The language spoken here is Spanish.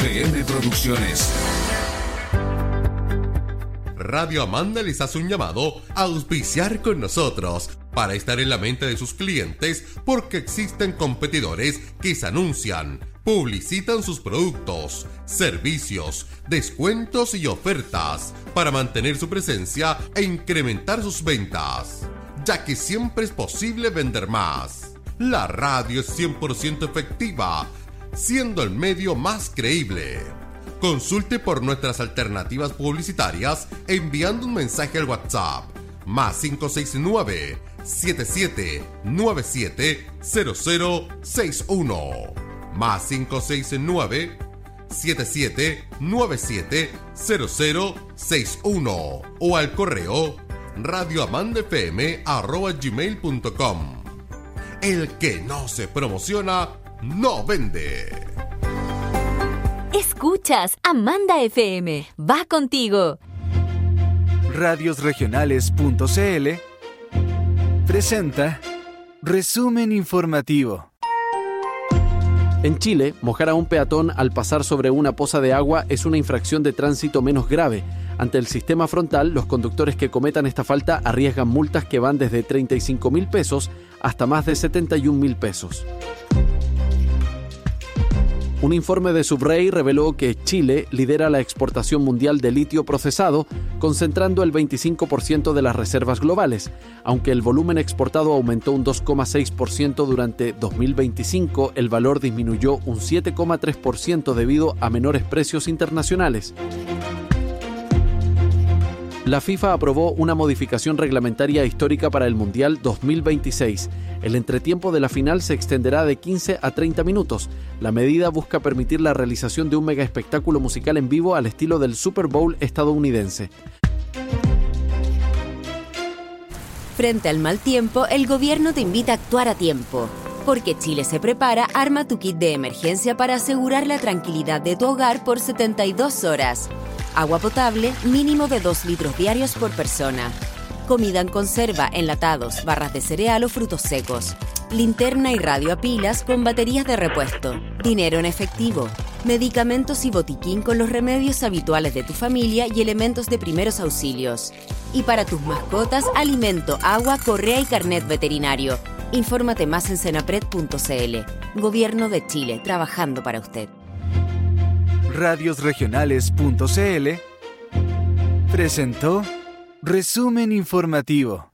PM Producciones. Radio Amanda les hace un llamado a auspiciar con nosotros para estar en la mente de sus clientes, porque existen competidores que se anuncian, publicitan sus productos, servicios, descuentos y ofertas para mantener su presencia e incrementar sus ventas, ya que siempre es posible vender más. La radio es 100% efectiva, siendo el medio más creíble. Consulte por nuestras alternativas publicitarias enviando un mensaje al WhatsApp más 569-7797-0061 más 569-7797-0061 o al correo radioamandafm@gmail.com. El que no se promociona, no vende. Escuchas Amanda FM. Va contigo. Radiosregionales.cl presenta Resumen Informativo. En Chile, mojar a un peatón al pasar sobre una poza de agua es una infracción de tránsito menos grave. Ante el sistema frontal, los conductores que cometan esta falta arriesgan multas que van desde 35.000 pesos hasta más de 71.000 pesos. Un informe de Subrey reveló que Chile lidera la exportación mundial de litio procesado, concentrando el 25% de las reservas globales. Aunque el volumen exportado aumentó un 2,6% durante 2025, el valor disminuyó un 7,3% debido a menores precios internacionales. La FIFA aprobó una modificación reglamentaria histórica para el Mundial 2026. El entretiempo de la final se extenderá de 15 a 30 minutos. La medida busca permitir la realización de un mega espectáculo musical en vivo al estilo del Super Bowl estadounidense. Frente al mal tiempo, el gobierno te invita a actuar a tiempo. Porque Chile se prepara, arma tu kit de emergencia para asegurar la tranquilidad de tu hogar por 72 horas. Agua potable, mínimo de 2 litros diarios por persona. Comida en conserva, enlatados, barras de cereal o frutos secos. Linterna y radio a pilas con baterías de repuesto. Dinero en efectivo. Medicamentos y botiquín con los remedios habituales de tu familia y elementos de primeros auxilios. Y para tus mascotas, alimento, agua, correa y carnet veterinario. Infórmate más en senapred.cl. Gobierno de Chile, trabajando para usted. Radiosregionales.cl presentó Resumen Informativo.